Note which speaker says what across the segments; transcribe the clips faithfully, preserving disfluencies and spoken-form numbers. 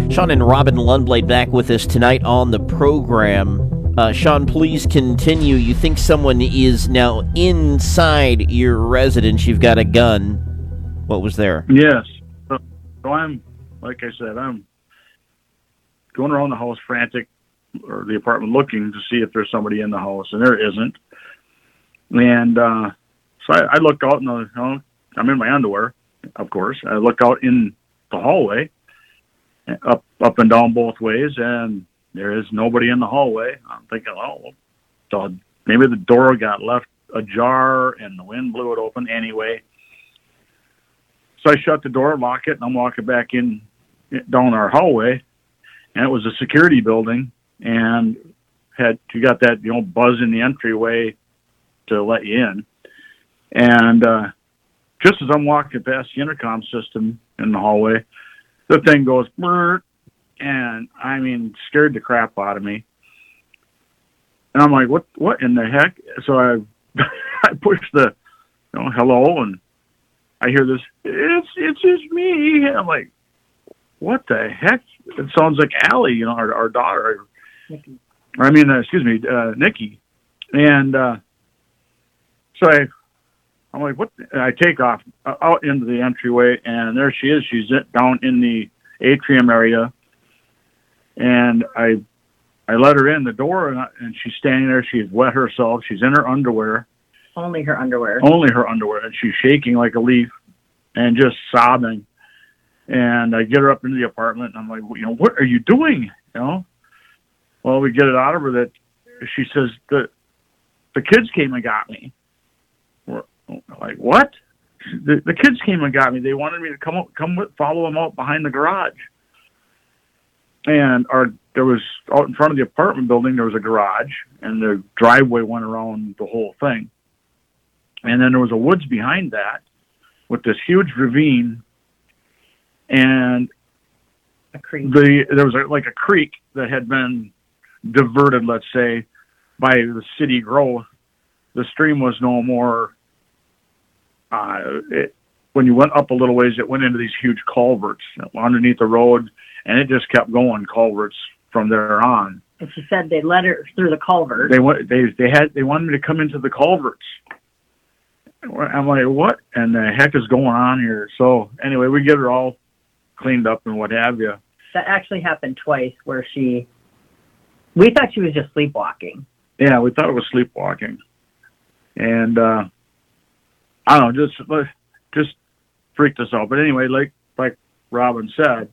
Speaker 1: Sean and Robin Lundblade back with us tonight on the program. Uh, Sean, please continue. You think someone is now inside your residence. You've got a gun. What was there?
Speaker 2: Yes. So, so I'm, like I said, I'm going around the house frantic, or the apartment, looking to see if there's somebody in the house, and there isn't. And uh, so I, I look out, and you know, I'm in my underwear, of course. I look out in the hallway, up up and down both ways, and there is nobody in the hallway. I'm thinking, oh, so maybe the door got left ajar, and the wind blew it open anyway. So I shut the door, lock it, and I'm walking back in down our hallway, and it was a security building, and had you got that you know buzz in the entryway to let you in, and uh, just as I'm walking past the intercom system in the hallway, the thing goes brrr, and I mean scared the crap out of me, and I'm like, what what in the heck? So I I push the you know hello, and I hear this, it's it's just me. And I'm like, what the heck? It sounds like Allie, you know, our, our daughter. Nikki. I mean, uh, excuse me, uh, Nikki. And uh, so I, I'm like, what? And I take off uh, out into the entryway, and there she is. She's down in the atrium area. And I I let her in the door, and, I, and she's standing there. She's wet herself. She's in her underwear.
Speaker 3: Only her underwear.
Speaker 2: Only her underwear. And she's shaking like a leaf and just sobbing. And I get her up into the apartment, and I'm like, you know, what are you doing? You know? Well, we get it out of her that she says that the kids came and got me. We're like, what? The, the kids came and got me. They wanted me to come up, come with, follow them out behind the garage. And our there was out in front of the apartment building, there was a garage, and the driveway went around the whole thing. And then there was a woods behind that with this huge ravine, and
Speaker 3: a creek.
Speaker 2: The there was a, like a creek that had been diverted, let's say, by the city growth. The stream was no more. Uh, it, when you went up a little ways, it went into these huge culverts underneath the road, and it just kept going culverts from there on.
Speaker 3: And she said they let her through the culvert.
Speaker 2: They went. They they had. They wanted me to come into the culverts. I'm like, what? And the heck is going on here? So anyway, we get her all cleaned up and what have you.
Speaker 3: That actually happened twice, where she. We thought she was just sleepwalking.
Speaker 2: Yeah, we thought it was sleepwalking, and uh, I don't know, just just freaked us out. But anyway, like like Robin said,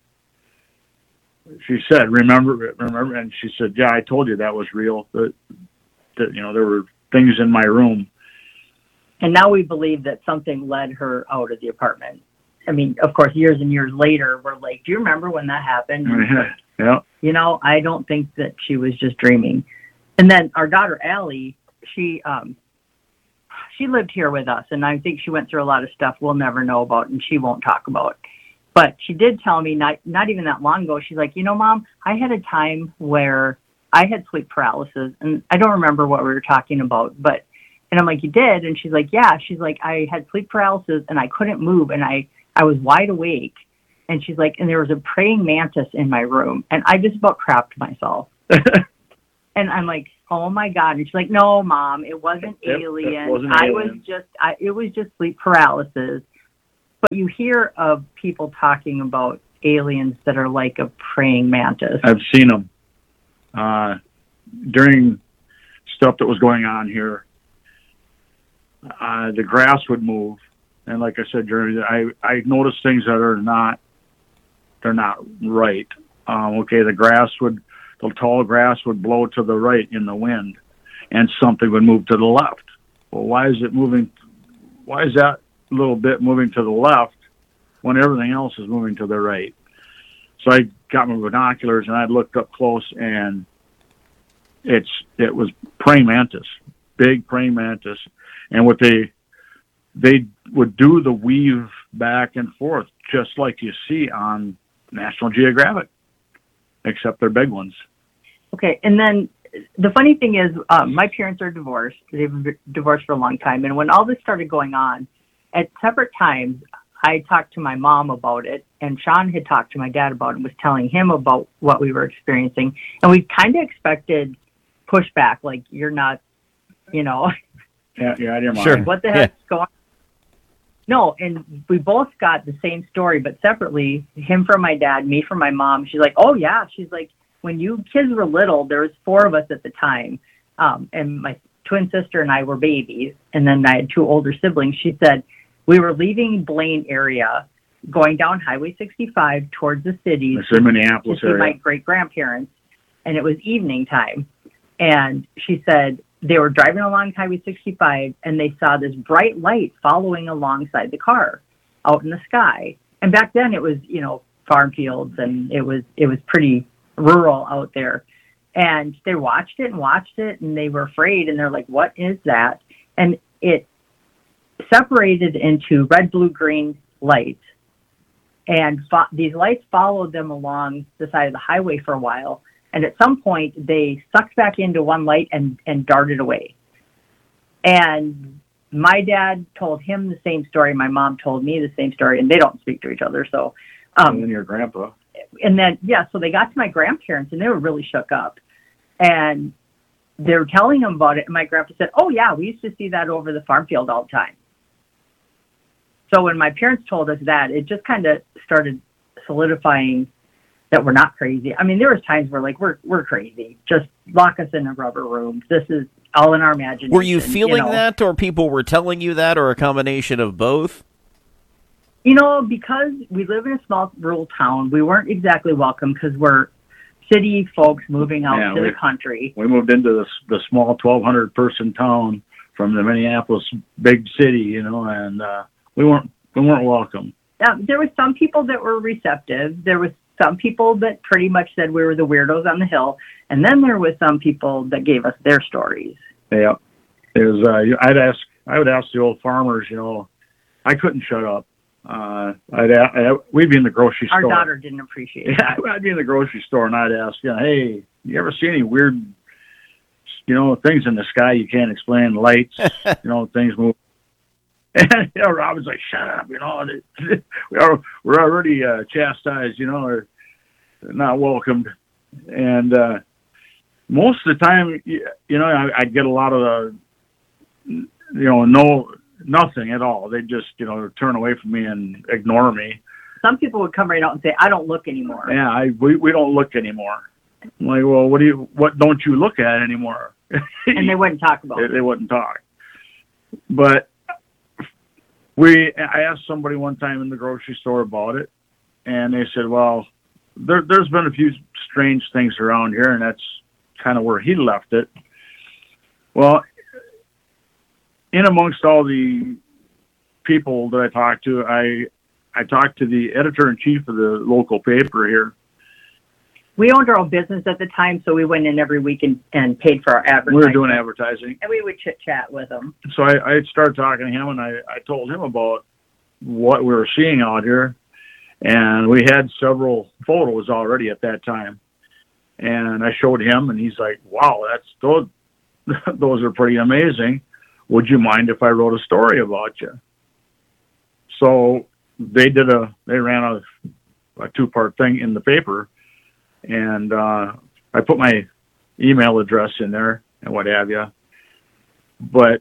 Speaker 2: she said, "Remember, remember," and she said, "Yeah, I told you that was real. That, that you know, there were things in my room."
Speaker 3: And now we believe that something led her out of the apartment. I mean, of course, years and years later, we're like, "Do you remember when that happened?"
Speaker 2: Yeah.
Speaker 3: You know, I don't think that she was just dreaming. And then our daughter, Allie, she um, she lived here with us, and I think she went through a lot of stuff we'll never know about and she won't talk about. But she did tell me not, not even that long ago, she's like, you know, Mom, I had a time where I had sleep paralysis, and I don't remember what we were talking about, but, and I'm like, you did? And she's like, yeah. She's like, I had sleep paralysis, and I couldn't move, and I, I was wide awake. And she's like, and there was a praying mantis in my room, and I just about crapped myself. And I'm like, oh my God. And she's like, no, Mom, it wasn't
Speaker 2: Yep,
Speaker 3: alien.
Speaker 2: wasn't
Speaker 3: I
Speaker 2: alien.
Speaker 3: was just, I, it was just sleep paralysis. But you hear of people talking about aliens that are like a praying mantis.
Speaker 2: I've seen them uh, during stuff that was going on here. Uh, the grass would move, and like I said, during I I noticed things that are not they're not right. Um, okay, the grass would the tall grass would blow to the right in the wind, and something would move to the left. Well, why is it moving? Why is that little bit moving to the left when everything else is moving to the right? So I got my binoculars and I looked up close, and it's it was praying mantis, big praying mantis, and what they they would do the weave back and forth just like you see on National Geographic, except they're big ones.
Speaker 3: Okay, and then the funny thing is, um, my parents are divorced. They've been divorced for a long time, and when all this started going on, at separate times, I talked to my mom about it, and Sean had talked to my dad about it and was telling him about what we were experiencing. And we kind of expected pushback, like, you're not, you know.
Speaker 2: Yeah, you're out of your mind.
Speaker 1: Sure.
Speaker 3: What the heck's yeah. going on? No, and we both got the same story, but separately, him from my dad, me from my mom. She's like, oh, yeah. She's like, when you kids were little, there was four of us at the time, um, and my twin sister and I were babies, and then I had two older siblings. She said, we were leaving Blaine area, going down Highway sixty-five towards the city.
Speaker 2: It's in Minneapolis
Speaker 3: to see
Speaker 2: area.
Speaker 3: my great-grandparents, and it was evening time. And she said they were driving along Highway sixty-five, and they saw this bright light following alongside the car out in the sky. And back then it was, you know, farm fields, and it was it was pretty rural out there. And they watched it and watched it, and they were afraid, and they're like, what is that? And it separated into red, blue, green lights. And fo- these lights followed them along the side of the highway for a while. And at some point, they sucked back into one light and, and darted away. And my dad told him the same story. My mom told me the same story, and they don't speak to each other. So, um,
Speaker 2: and then your grandpa.
Speaker 3: And then, yeah, so they got to my grandparents, and they were really shook up. And they were telling them about it, and my grandpa said, oh, yeah, we used to see that over the farm field all the time. So when my parents told us that, it just kind of started solidifying that we're not crazy. I mean, there was times where, like, we're we're crazy. Just lock us in a rubber room. This is all in our imagination.
Speaker 1: Were you feeling
Speaker 3: you know?
Speaker 1: that, or people were telling you that, or a combination of both?
Speaker 3: You know, because we live in a small rural town, we weren't exactly welcome because we're city folks moving out
Speaker 2: yeah,
Speaker 3: to
Speaker 2: we,
Speaker 3: the country.
Speaker 2: We moved into this the small twelve hundred person town from the Minneapolis big city, you know, and uh, we weren't we weren't welcome.
Speaker 3: Uh, there were some people that were receptive. There was some people that pretty much said we were the weirdos on the hill, and then there was some people that gave us their stories.
Speaker 2: Yeah, it was. Uh, I'd ask. I would ask the old farmers. You know, I couldn't shut up. Uh, I'd, I'd we'd be in the grocery
Speaker 3: Our
Speaker 2: store.
Speaker 3: Our daughter didn't appreciate
Speaker 2: yeah,
Speaker 3: that.
Speaker 2: I'd be in the grocery store and I'd ask, you know, hey, you ever see any weird, you know, things in the sky you can't explain, lights, you know, things move. And you know, Rob was like, shut up, you know, we are, we're already uh, chastised, you know, or not welcomed. And uh, most of the time, you, you know, I, I'd get a lot of the, you know, no, nothing at all. They just, you know, turn away from me and ignore me.
Speaker 3: Some people would come right out and say, I don't look anymore.
Speaker 2: Yeah, I, we, we don't look anymore. I'm like, well, what do you, what don't you look at anymore?
Speaker 3: And they wouldn't talk about
Speaker 2: they,
Speaker 3: it.
Speaker 2: They wouldn't talk. But we, I asked somebody one time in the grocery store about it, and they said, well, there, there's been a few strange things around here, and that's kind of where he left it. Well, in amongst all the people that I talked to, I I talked to the editor-in-chief of the local paper here.
Speaker 3: We owned our own business at the time, so we went in every week and, and paid for our advertising.
Speaker 2: We were doing advertising.
Speaker 3: And we would chit-chat with them.
Speaker 2: So I, I started talking to him, and I, I told him about what we were seeing out here. And we had several photos already at that time. And I showed him, and he's like, wow, that's those, those are pretty amazing. Would you mind if I wrote a story about you? So they did a, they ran a, a two-part thing in the paper, and uh, I put my email address in there and what have you. But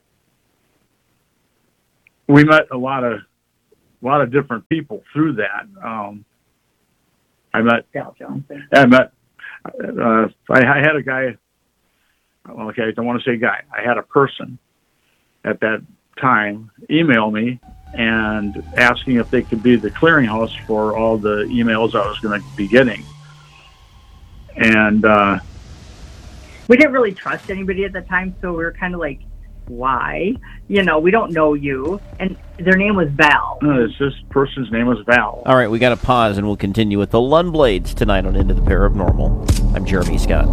Speaker 2: we met a lot of, a lot of different people through that. Um, I met,
Speaker 3: Val Johnson.
Speaker 2: I met, uh, I, I had a guy, well, okay, I don't want to say guy, I had a person at that time email me and asking if they could be the clearinghouse for all the emails I was going to be getting. And uh,
Speaker 3: we didn't really trust anybody at the time, so we were kind of like, why? You know, we don't know you. And their name was Val.
Speaker 2: No, this person's name was Val.
Speaker 1: All right, we got to pause, and we'll continue with the Lundblades tonight on Into the Paranormal. I'm Jeremy Scott.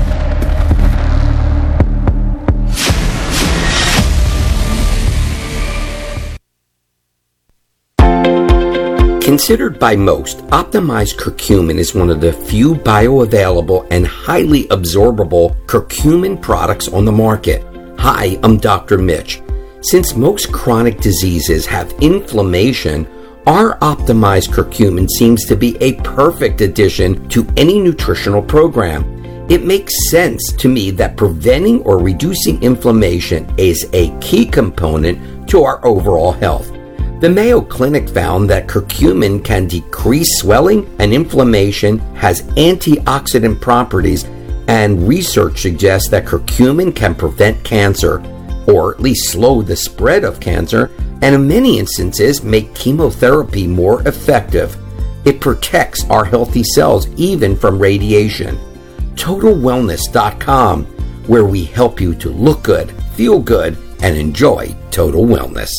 Speaker 4: Considered by most, optimized curcumin is one of the few bioavailable and highly absorbable curcumin products on the market. Hi, I'm Doctor Mitch. Since most chronic diseases have inflammation, Our optimized curcumin seems to be a perfect addition to any nutritional program. It makes sense to me that preventing or reducing inflammation is a key component to our overall health. The Mayo Clinic found that curcumin can decrease swelling and inflammation, has antioxidant properties, and research suggests that curcumin can prevent cancer, or at least slow the spread of cancer, and in many instances make chemotherapy more effective. It protects our healthy cells even from radiation. Total Wellness dot com, where we help you to look good, feel good, and enjoy total wellness.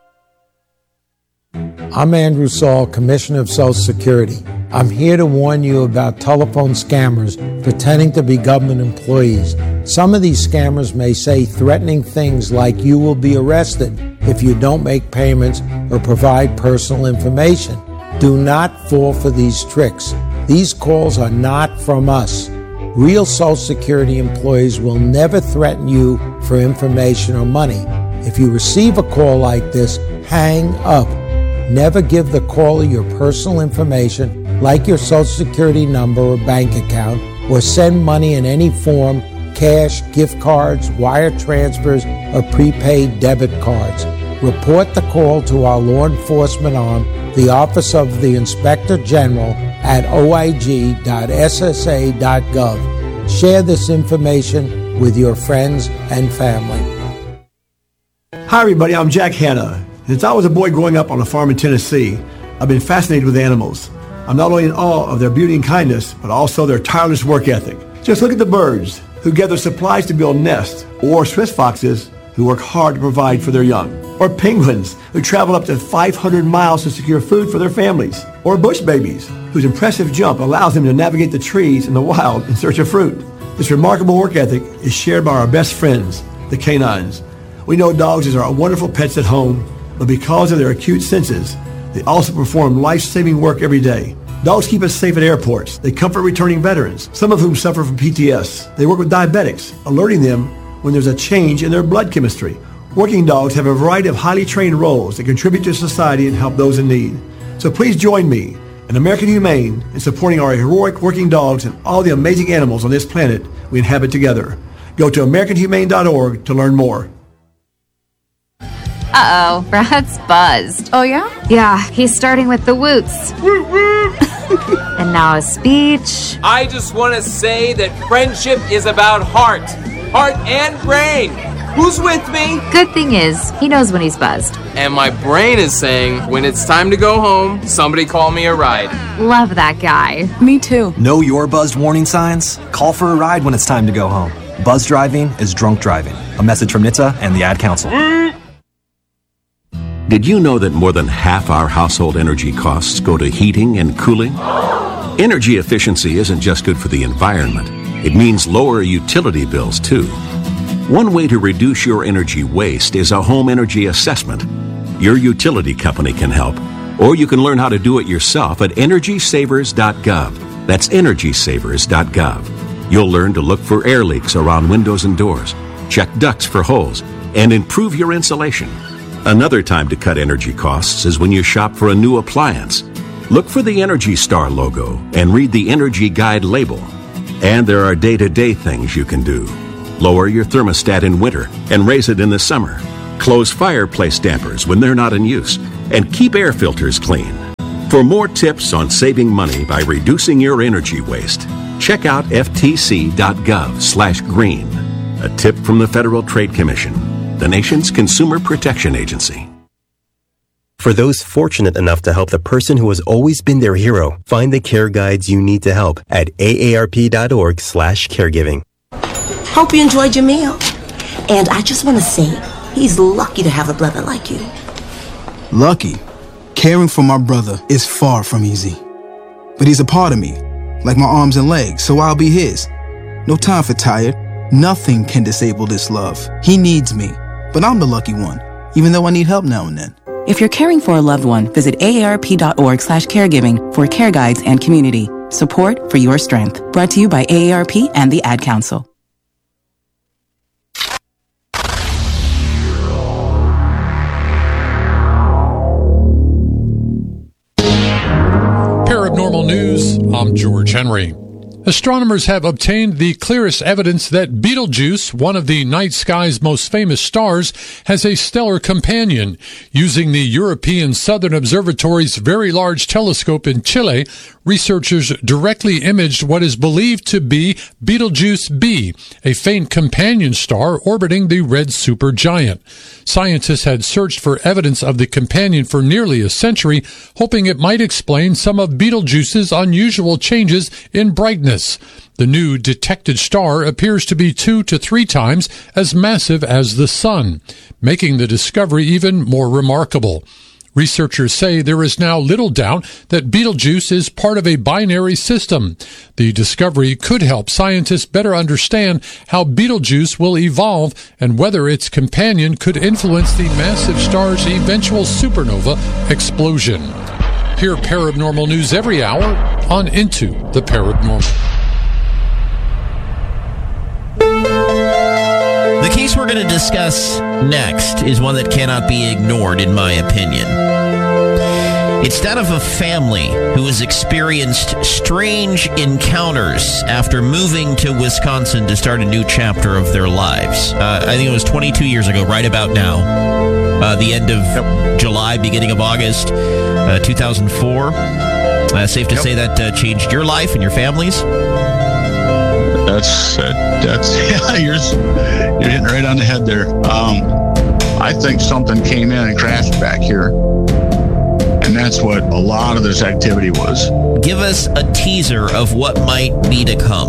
Speaker 5: I'm Andrew Saul, Commissioner of Social Security. I'm here to warn you about telephone scammers pretending to be government employees. Some of these scammers may say threatening things like you will be arrested if you don't make payments or provide personal information. Do not fall for these tricks. These calls are not from us. Real Social Security employees will never threaten you for information or money. If you receive a call like this, hang up. Never give the caller your personal information, like your Social Security number or bank account, or send money in any form, cash, gift cards, wire transfers, or prepaid debit cards. Report the call to our law enforcement arm, the Office of the Inspector General, at O I G dot S S A dot gov. Share this information with your friends and family.
Speaker 6: Hi everybody, I'm Jack Hanna. Since I was a boy growing up on a farm in Tennessee, I've been fascinated with animals. I'm not only in awe of their beauty and kindness, but also their tireless work ethic. Just look at the birds who gather supplies to build nests, or Swiss foxes who work hard to provide for their young, or penguins who travel up to five hundred miles to secure food for their families, or bush babies whose impressive jump allows them to navigate the trees in the wild in search of fruit. This remarkable work ethic is shared by our best friends, the canines. We know dogs are wonderful pets at home, but because of their acute senses, they also perform life-saving work every day. Dogs keep us safe at airports. They comfort returning veterans, some of whom suffer from P T S. They work with diabetics, alerting them when there's a change in their blood chemistry. Working dogs have a variety of highly trained roles that contribute to society and help those in need. So please join me and American Humane in supporting our heroic working dogs and all the amazing animals on this planet we inhabit together. Go to American Humane dot org to learn more.
Speaker 7: Uh-oh, Brad's buzzed.
Speaker 8: Oh, yeah?
Speaker 7: Yeah, he's starting with the woots. And now a speech.
Speaker 9: I just want to say that friendship is about heart. Heart and brain. Who's with me?
Speaker 7: Good thing is, he knows when he's buzzed.
Speaker 9: And my brain is saying, when it's time to go home, somebody call me a ride.
Speaker 7: Love that guy.
Speaker 8: Me too.
Speaker 10: Know your buzzed warning signs? Call for a ride when it's time to go home. Buzz driving is drunk driving. A message from N H T S A and the Ad Council.
Speaker 11: Did you know that more than half our household energy costs go to heating and cooling? Energy efficiency isn't just good for the environment. It means lower utility bills, too. One way to reduce your energy waste is a home energy assessment. Your utility company can help, or you can learn how to do it yourself at energy savers dot gov. That's energy savers dot gov. You'll learn to look for air leaks around windows and doors, check ducts for holes, and improve your insulation. Another time to cut energy costs is when you shop for a new appliance. Look for the Energy Star logo and read the Energy Guide label. And there are day-to-day things you can do. Lower your thermostat in winter and raise it in the summer. Close fireplace dampers when they're not in use. And keep air filters clean. For more tips on saving money by reducing your energy waste, check out F T C dot gov slash green. A tip from the Federal Trade Commission, the nation's consumer protection agency.
Speaker 12: For those fortunate enough to help the person who has always been their hero, find the care guides you need to help at A A R P dot org slash caregiving.
Speaker 13: Hope you enjoyed your meal. And I just want to say, he's lucky to have a brother like you.
Speaker 14: Lucky? Caring for my brother is far from easy. But he's a part of me, like my arms and legs, so I'll be his. No time for tired. Nothing can disable this love. He needs me, but I'm the lucky one, even though I need help now and then.
Speaker 15: If you're caring for a loved one, visit A A R P dot org slash caregiving for care guides and community support for your strength. Brought to you by A A R P and the Ad Council.
Speaker 8: I'm George Henry. Astronomers have obtained the clearest evidence that Betelgeuse, one of the night sky's most famous stars, has a stellar companion. Using the European Southern Observatory's Very Large Telescope in Chile, researchers directly imaged what is believed to be Betelgeuse B, a faint companion star orbiting the red supergiant. Scientists had searched for evidence of the companion for nearly a century, hoping it might explain some of Betelgeuse's unusual changes in brightness. The new detected star appears to be two to three times as massive as the Sun, making the discovery even more remarkable. Researchers say there is now little doubt that Betelgeuse is part of a binary system. The discovery could help scientists better understand how Betelgeuse will evolve and whether its companion could influence the massive star's eventual supernova explosion. Hear paranormal news every hour on Into the Paranormal.
Speaker 1: The case we're going to discuss next is one that cannot be ignored, in my opinion. It's that of a family who has experienced strange encounters after moving to Wisconsin to start a new chapter of their lives. Uh, I think it was twenty-two years ago, right about now, uh, the end of yep. July, beginning of August, uh, two thousand four. Uh, safe to yep. say that uh, changed your life and your family's?
Speaker 16: That's uh, that's yeah, you're you're hitting right on the head there. Um, I think something came in and crashed back here, and that's what a lot of this activity was.
Speaker 1: Give us a teaser of what might be to come.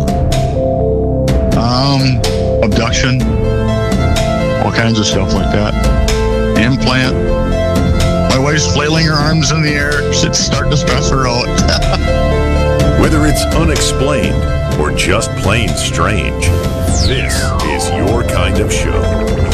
Speaker 16: Um, abduction, all kinds of stuff like that. Implant. My wife's flailing her arms in the air. It's starting to stress her out.
Speaker 17: Whether it's unexplained or just plain strange, this is your kind of show.